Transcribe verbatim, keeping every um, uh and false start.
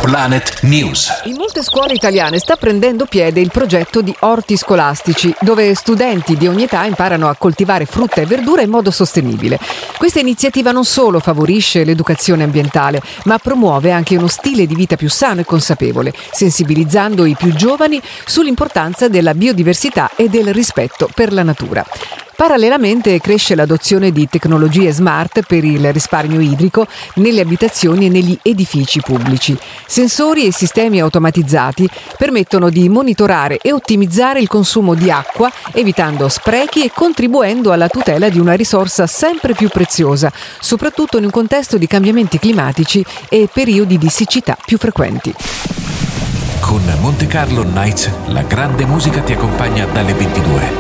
Planet News. In molte scuole italiane sta prendendo piede il progetto di orti scolastici, dove studenti di ogni età imparano a coltivare frutta e verdura in modo sostenibile. Questa iniziativa non solo favorisce l'educazione ambientale, ma promuove anche uno stile di vita più sano e consapevole, sensibilizzando i più giovani sull'importanza della biodiversità e del rispetto per la natura. Parallelamente cresce l'adozione di tecnologie smart per il risparmio idrico nelle abitazioni e negli edifici pubblici. Sensori e sistemi automatizzati permettono di monitorare e ottimizzare il consumo di acqua, evitando sprechi e contribuendo alla tutela di una risorsa sempre più preziosa, soprattutto in un contesto di cambiamenti climatici e periodi di siccità più frequenti. Con Monte Carlo Nights, la grande musica ti accompagna dalle ventidue.